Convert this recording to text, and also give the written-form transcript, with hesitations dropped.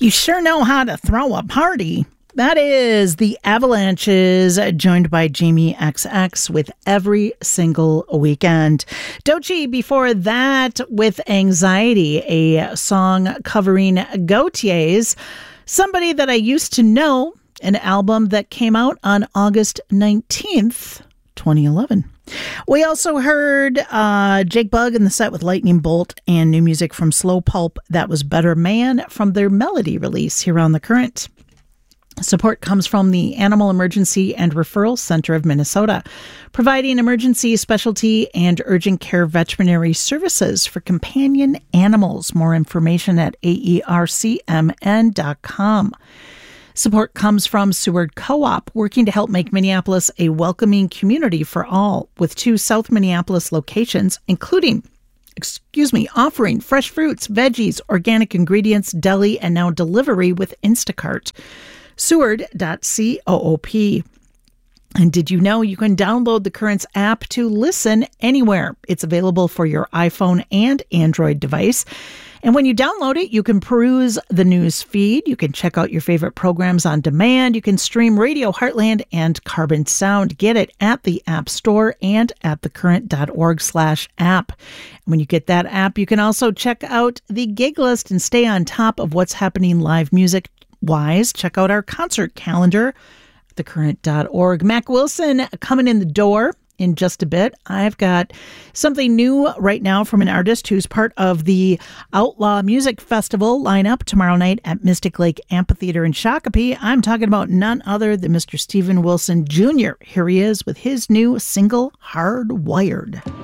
You sure know how to throw a party. That is the Avalanches, joined by Jamie XX with Every Single Weekend. Doechii before that with Anxiety, a song covering Gautier's Somebody That I Used to Know, an album that came out on August 19th, 2011. We also heard Jake Bugg in the set with Lightning Bolt and new music from Slow Pulp. That was Better Man from their Melody release here on The Current. Support comes from the Animal Emergency and Referral Center of Minnesota, providing emergency, specialty, and urgent care veterinary services for companion animals. More information at aercmn.com. Support comes from Seward Co-op, working to help make Minneapolis a welcoming community for all, with 2 South Minneapolis locations, including offering fresh fruits, veggies, organic ingredients, deli, and now delivery with Instacart. Seward.coop. And did you know you can download the Currents app to listen anywhere? It's available for your iPhone and Android device. And when you download it, you can peruse the news feed. You can check out your favorite programs on demand. You can stream Radio Heartland and Carbon Sound. Get it at the App Store and at thecurrent.org/app. When you get that app, you can also check out the gig list and stay on top of what's happening live music-wise. Check out our concert calendar at thecurrent.org. Mac Wilson coming in the door in just a bit. I've got something new right now from an artist who's part of the Outlaw Music Festival lineup tomorrow night at Mystic Lake Amphitheater in Shakopee. I'm talking about none other than Mr. Steven Wilson Jr. Here he is with his new single, Hardwired.